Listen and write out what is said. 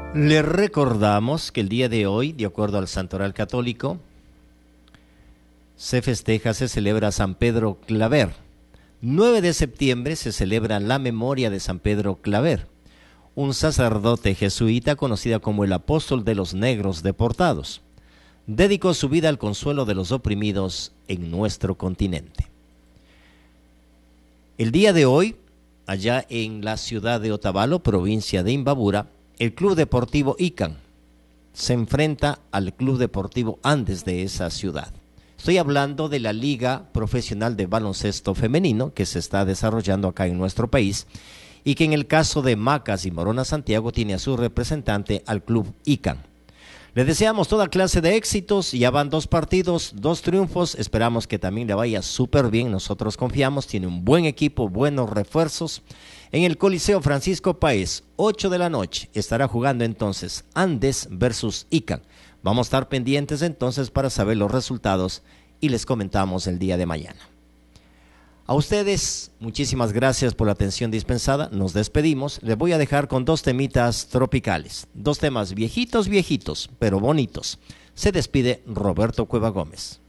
Le recordamos que el día de hoy, de acuerdo al Santoral Católico, se festeja, se celebra San Pedro Claver. 9 de septiembre se celebra la memoria de San Pedro Claver, un sacerdote jesuita conocido como el apóstol de los negros deportados. Dedicó su vida al consuelo de los oprimidos en nuestro continente. El día de hoy, allá en la ciudad de Otavalo, provincia de Imbabura, el Club Deportivo Ican se enfrenta al Club Deportivo Andes de esa ciudad. Estoy hablando de la Liga Profesional de Baloncesto Femenino que se está desarrollando acá en nuestro país y que en el caso de Macas y Morona Santiago tiene a su representante al Club Ican. Le deseamos toda clase de éxitos, ya van 2 partidos, 2 triunfos, esperamos que también le vaya súper bien, nosotros confiamos, tiene un buen equipo, buenos refuerzos. En el Coliseo Francisco Páez, 8 de la noche, estará jugando entonces Andes versus Ican. Vamos a estar pendientes entonces para saber los resultados y les comentamos el día de mañana. A ustedes, muchísimas gracias por la atención dispensada. Nos despedimos. Les voy a dejar con 2 temitas tropicales. 2 temas viejitos, pero bonitos. Se despide Roberto Cueva Gómez.